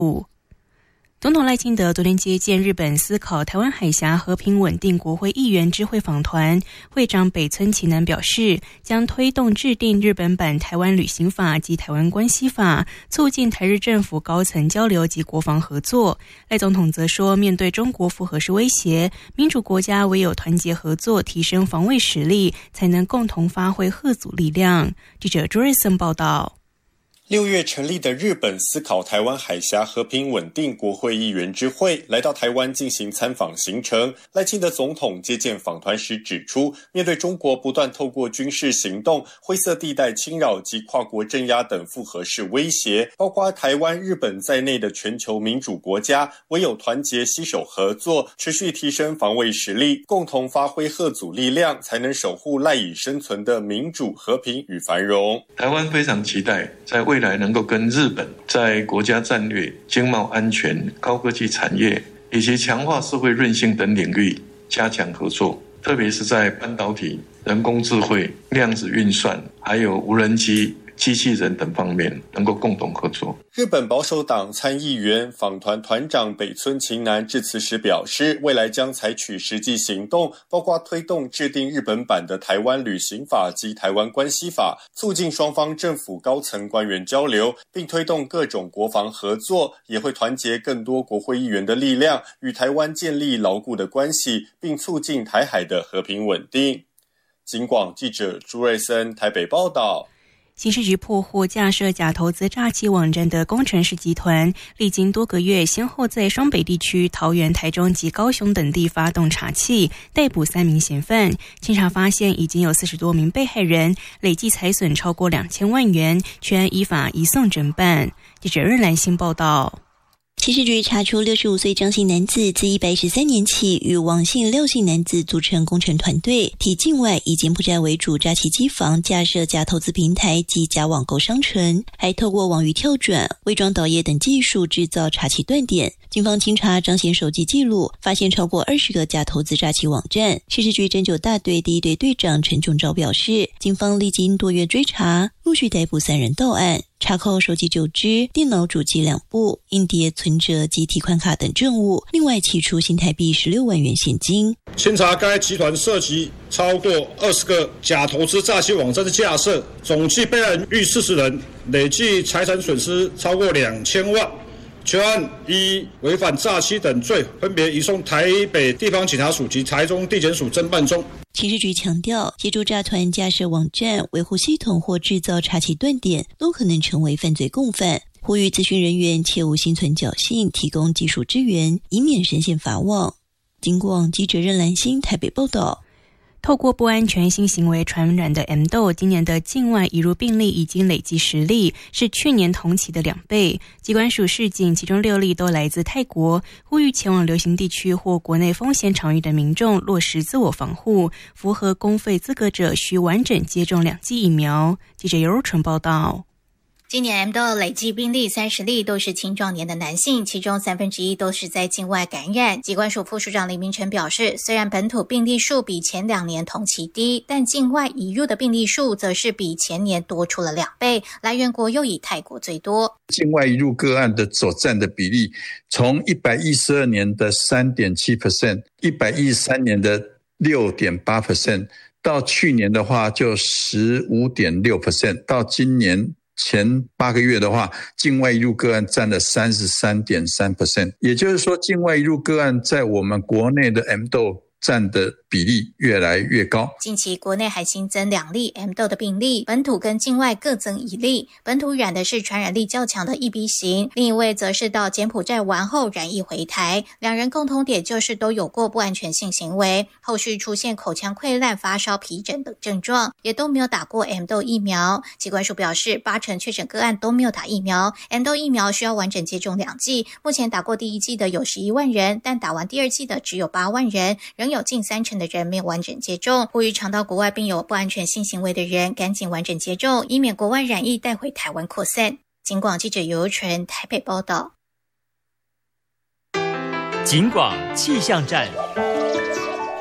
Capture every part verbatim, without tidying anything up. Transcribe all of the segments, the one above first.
总统赖清德昨天接见日本思考台湾海峡和平稳定国会议员知会访团，会长北村岐南表示，将推动制定日本版台湾旅行法及台湾关系法，促进台日政府高层交流及国防合作。赖总统则说，面对中国复核式威胁，民主国家唯有团结合作，提升防卫实力，才能共同发挥吓阻力量。记者朱瑞森报道。 六月成立的日本思考台湾海峡和平稳定国会议员之会来到台湾进行参访行程。赖清德总统接见访团时指出，面对中国不断透过军事行动、灰色地带侵扰及跨国镇压等复合式威胁，包括台湾、日本在内的全球民主国家，唯有团结携手合作，持续提升防卫实力，共同发挥吓阻力量，才能守护赖以生存的民主、和平与繁荣。 台湾非常期待在未来能够跟日本在国家战略、经贸安全、高科技产业以及强化社会韧性等领域加强合作，特别是在半导体、人工智慧、量子运算还有无人机、机器人等方面能够共同合作。 日本保守党参议员访团团长北村岐南致辞时表示，未来将采取实际行动，包括推动制定日本版的台湾旅行法及台湾关系法，促进双方政府高层官员交流，并推动各种国防合作，也会团结更多国会议员的力量，与台湾建立牢固的关系，并促进台海的和平稳定。警广记者朱瑞森台北报道。 刑事局破获架设假投资诈欺网站的工程师集团，历经多个月，先后在双北地区、桃园、台中及高雄等地发动查缉，逮捕三名嫌犯。清查发现，已经有四十多名被害人，累计财损超过两千万元，全依法移送侦办。记者任兰欣报道。 刑事局查出六十五岁张姓男子自一百一十三年起与王姓廖姓男子组成工程团队，替境外以柬埔寨为主诈欺机房架设假投资平台及假网购商城，还透过网域跳转、伪装导页等技术制造查欺断点。警方清查张姓手机记录，发现超过二十个假投资诈欺网站。刑事局侦九大队第一队队长陈炯昭表示，警方历经多月追查，陆续逮捕三人到案。查扣手机九只、电脑主机两部、硬碟、存折及提款卡等证物，另外起出新台币十六万元现金。 清查该集团涉及超过二十个假投资诈欺网站的架设，总计被害人逾四十人，累计财产损失超过两千万。全案依违反诈欺等罪，分别移送台北地方警察署及台中地检署侦办中。 刑事局强调，协助诈团架设网站、维护系统或制造查欺断点，都可能成为犯罪共犯。呼吁咨询人员切勿心存侥幸，提供技术支援，以免深陷法网。警广记者任兰欣台北报道。 透过不安全性行为传染的 M 豆，今年的境外移入病例已经累计十例，是去年同期的两倍。疾管署示警，其中六例都来自泰国，呼吁前往流行地区或国内风险场域的民众落实自我防护，符合公费资格者需完整接种两剂疫苗。记者尤如纯报道。 今年 M 豆累计病例三十例，都是青壮年的男性，其中三分之一都是在境外感染。疾管署副署长林明成表示，虽然本土病例数比前两年同期低，但境外移入的病例数则是比前年多出了两倍，来源国又以泰国最多。 境外移入个案的所占的比例，从一百一十二年的 百分之三点七 一百一十三年的 百分之六点八 到去年的话就 百分之十五点六 到今年前八个月的话，境外移入个案占了 百分之三十三点三， 也就是说境外移入个案在我们国内的 M 豆占的比例越来越高。 近期国内还新增两例 M 豆的病例，本土跟境外各增一例。本土染的是传染力较强的 E B 型，另一位则是到柬埔寨完后染疫回台。两人共同点就是都有过不安全性行为，后续出现口腔溃烂、发烧、皮疹等症状，也都没有打过 M 豆疫苗。疾管署表示，八成确诊个案都没有打疫苗。M 豆疫苗需要完整接种两剂，目前打过第一剂的有十一万人，但打完第二剂的只有八万人，仍有近三成的人没有完整接种。呼吁常到国外并有不安全性行为的人赶紧完整接种，以免国外染疫带回台湾扩散。警广记者尤纯台北报道。 警广气象站。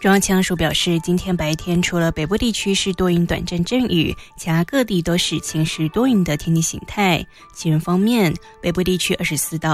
中央气象署表示，今天白天除了北部地区是多云短暂阵雨，其他各地都是晴时多云的天气形态。气温方面，北部地区二十四到